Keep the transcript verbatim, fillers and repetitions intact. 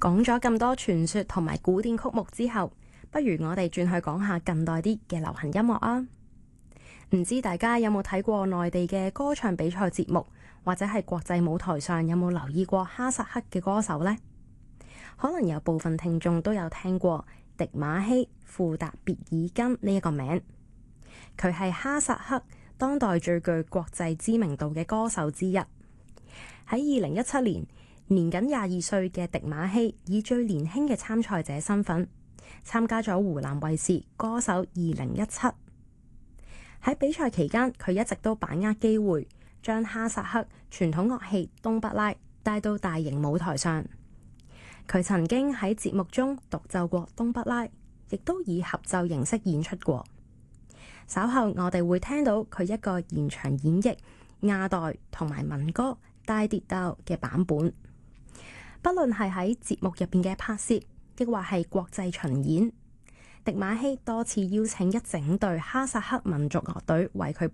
講咗咁多傳說同埋古典曲目之後，不如我哋轉去講下近代啲嘅流行音樂啊！唔知大家有冇睇過內地嘅歌唱比賽節目，或者係國際舞台上有冇留意過哈薩克嘅歌手呢？可能有部分聽眾都有聽過迪馬希·庫達別爾根呢一個名，佢係哈薩克當代最具國際知名度嘅歌手之一。喺二零一七年，年僅廿二歲嘅迪馬希以最年輕嘅參賽者身份參加咗湖南衛視歌手二零一七。喺比賽期間，佢一直都把握機會，將哈薩克傳統樂器東北拉帶到大型舞台上。佢曾經喺節目中獨奏過東北拉，亦都以合奏形式演出過。稍後我哋會聽到佢一個現場演繹亞代同埋民歌大跌鬥嘅版本。不論係喺節目入邊嘅拍攝，亦或係國際巡演，迪馬希多次邀請一整隊哈薩克民族樂隊為佢